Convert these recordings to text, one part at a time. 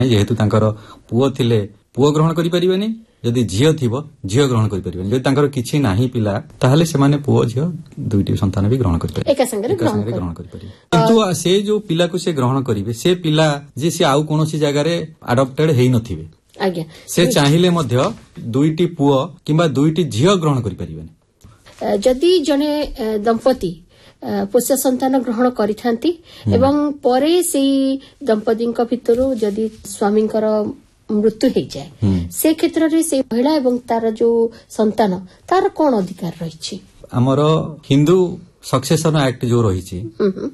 जेहेतु तांकर पुओ थिले पुओ ग्रहण करि परिबेनी, जदि झियो थिबो झियो ग्रहण करि परिबेनी, जदि तांकर किछि नाही पिला ताहाले सेमाने पुओ झियो दुईटी संतान भी ग्रहण करि परिबे, एका संगे ग्रहण करि परिबे। किंतु से जो पिला को से ग्रहण करिवे से पिला जे से आउ कोनोसी जगह रे अडॉप्टेड हेइ नथिबे, आज्ञा से चाहिले मध्य दुईटी पुओ किंबा दुईटी झियो ग्रहण करि परिबेनी। जदि जने दंपति पोष्य संतान ग्रहण करिथांती एवं परे से दंपति भितरु जदि स्वामींकर मृत्यु हो जाए से क्षेत्र रे से महिला एवं तार जो संतान तार कौन अधिकार रही? हमर हिंदू सक्सेशन एक्ट जो रही,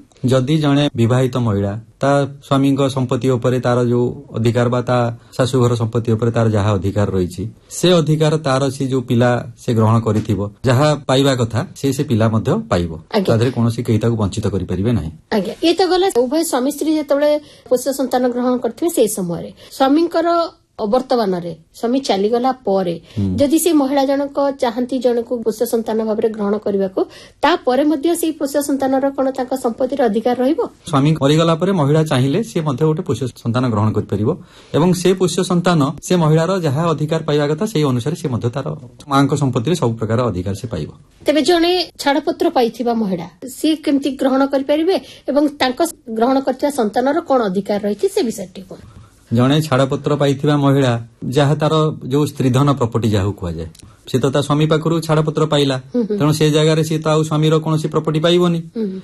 जदि जने विवाहित महिला ता स्वामी संपत्ति उपरे तार जो अधिकार बा ता शाशुघर संपत्ति उपरे तार जहा अधिकार रही, से अधिकार तार से जो पिला से ग्रहण करिथिबो जहा पाइबा कथा से पिला मध्य पाइबो, तादरे कोनोसी केही ताकू वंचित करि परिबे नाही। आज्ञा ये तो गला उभय स्वामी स्त्री जेतबेले पोष्य संतान ग्रहण करथिबे से समय स्वामींकर अवर्तमान रे स्वामी चलीगला परे जदि से महिला जनक चाहती जनक पोष्य संतान भाव ग्रहण करने को तापर से पोष्य संतान कौन संपत्ति अधिकार रहिबो? स्वामी मरीगला परे महिला चाहिए से गोटे पोष्य संतान ग्रहण करिपरिबो एवं से पोष्य संतान से महिलार जहाँ अधिकार पाइबा कथा से अनुसार से तार मां संपत्ति सब प्रकार अधिकार से पाइबो। तेबे जने छाड़पत्र पाइथिबा महिला सी केमती ग्रहण करिपरिबे एवं तांको ग्रहण करथिबा संतानर कोन अधिकार रहिछि से विषयटी कोन? जने छाड़पत्र पाइथिबा महिला जहाँ तार जो स्त्रीधन प्रॉपर्टी जहाँ कुआ जाए से तो स्वामी पाखरु छाड़पत्र पाइला तेणु से जगह से तो स्वामीर कौन प्रॉपर्टी पाइबनी।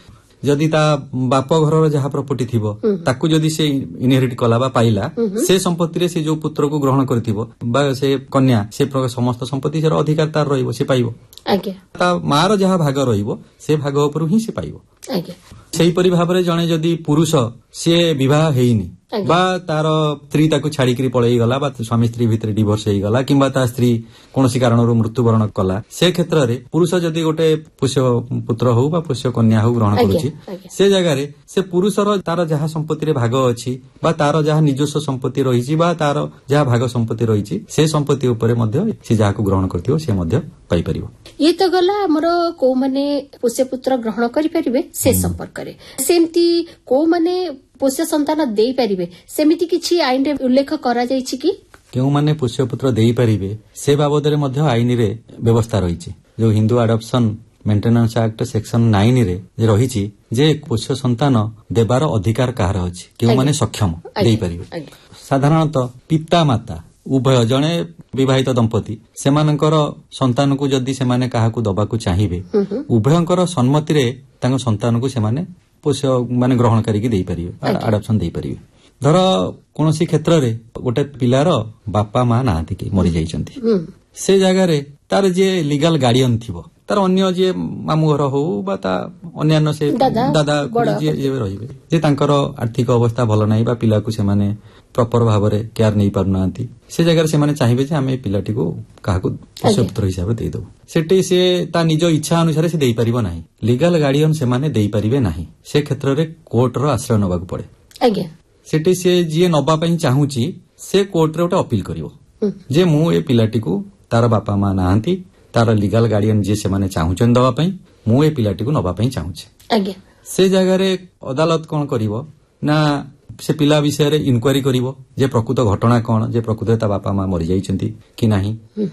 जदि ता बाप घर जहाँ प्रॉपर्टी थिबो ताकू जदि से इनहेरिट कला बा पाइला से संपत्ति रे से जो पुत्र को ग्रहण करथिबो बा से कन्या से समस्त संपत्ति से अधिकार तार रहिबो से पाइबो। आज्ञा ता मार जहाँ भाग रहिबो से भाग उपरु ही से पाइबो। आज्ञा सेही परि भाबरे जणे जदि पुरुष से विवाह हेइनी बा तार स्त्री ताकू छाड़ी पलई गला बा स्वामी स्त्री भितर डिवोर्स हो गला किंबा ता स्त्री कौन कारण मृत्युवरण कला से क्षेत्र रे पुरुष जदि गोटे पोष्य पुत्र हो बा पोष्य कन्या हो ग्रहण करुछि से जगह रे से पुरुषर तार जहाँ संपत्ति रे भाग अछि बा तार जहाँ निजस्व संपत्ति रही बा तार जहाँ भाग संपत्ति रही से संपत्ति उपरे मध्य से जहाँ को ग्रहण करथिबो से मध्य पाई परिबो। ये तो गला हमर को माने पोष्य पुत्र ग्रहण करि परिबे से संपर्क रे सेमती को माने पोष्य संतान देई परिबे सेमिति किछि आईन रे उल्लेख करा जायछि कि केउ माने पोष्य पुत्र देई परिबे से बाबद रे मध्य आईन रे व्यवस्था रहिछि। जो Hindu adoption maintenance act section 9 रे रहिछि जे पोष्य संतान देबार अधिकार कार अछि केउ माने सक्षम देई परिबे। साधारणतः पिता माता उभय जने विवाहित दंपति सेमानकर संतान को जदि सेमाने काहाकू दबाकू चाहिबे उभयंकर सम्मति रे तांको संतान को सेमाने पोष्य माने ग्रहण करिक देई परिबे अडॉप्शन देई परिबे। धर कोनोसी क्षेत्र रे गोटे पिलार बापा मां नाहंती कि मरि जाइछंती से जगह रे तार जे लीगल गार्डियन थिबो तार अन्य जे मामू घर हो बा ता अन्यान्य से दादा जे रहिबे जे तांकर आर्थिक अवस्था भल नाही बा पिला को सेमाने प्रॉपर भाव रे केयर नहीं पारनांती से जगह से माने चाहिबे जे हमें पिलाटी को काहाकू पोष्य पुत्र हिसाब रे दे दो सेठी से ता निज इच्छा अनुसार से देई परिबो नाही। लीगल गार्डियन से माने देई परिबे नाही से क्षेत्र रे कोर्ट रो आश्रय नबाक पड़े। आज्ञा सेठी से जे नबा पई चाहूची से कोर्ट रे ओटा अपील करिवो जे मु ए पिलाटी को तार बापा मां नाहंती तार लीगल गार्डियन जे से माने चाहूचन दबा पई मु ए पिलाटी को नबा पई चाहूची। आज्ञा से जगह रे अदालत कोन करिवो ना से पिला विषय रे इनक्वारी करिवो जे प्रकृत घटना कोन जे प्रकृत ता बापा मां मरि जाइछंती कि नाही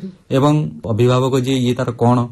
एवं अभिभावक जे ये तार कोन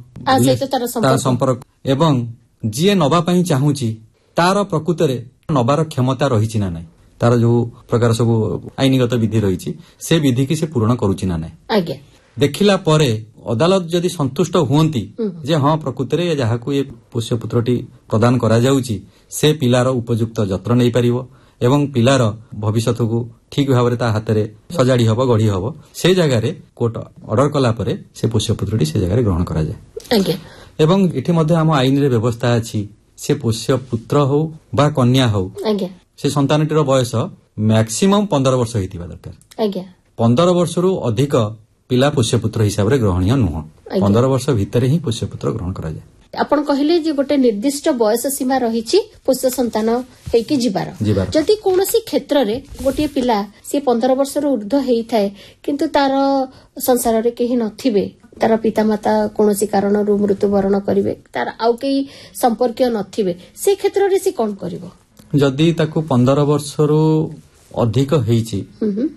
तार संपर्क एवं जे नबा पई चाहूची तार प्रकृत रे नबार क्षमता रहिछि ना नाही तार जो प्रकार सब आईनगत विधि रहिछि से विधि की से पूर्ण करूछि ना नाही। आज्ञा देखिला परे अदालत जदि संतुष्ट हुअंती जे हाँ प्रकृत रे जहाकू ये पोष्य पुत्रटी प्रदान करा जाउची से पिलार उपयुक्त जत्न नै परिबो एवं पिलार भविष्यत को ठीक भाव ता हाथ रे सजाड़ी हबो गढ़ी हबो से जगह रे कोर्ट ऑर्डर कला परे से पोष्य पुत्रटी से जगह रे ग्रहण करा जाय। आज्ञा एवं एठी मध्ये हम आईन रे व्यवस्था अछि से पोष्य पुत्र हो बा कन्या हो आज्ञा से संतानटीर बयस मैक्सिमम 15 वर्ष होइतिबा दरकार। आज्ञा 15 वर्षरू अधिक पिला पोष्य पुत्र हिसाब रे ग्रहणीय नुह 15 वर्ष भितर ही पोष्य पुत्र ग्रहण करा जाय। आपण कहले जे गोटे निर्दिष्ट बयस सीमा रहिछि पोष्य संतान हेकि जिबार जदि कोनोसी क्षेत्र रे गोटे पिला से 15 वर्ष रो ऊर्ध्व हेई थाए किंतु तार संसार रे केही नथिबे तार पितामाता कोनोसी कारणरू मृत्युवरण करिवे तार आउ केही संपर्क नथिबे से क्षेत्र रे से कोन करिवो? जदि ताकू 15 वर्षरू ଅଧିକ ହେଇଛି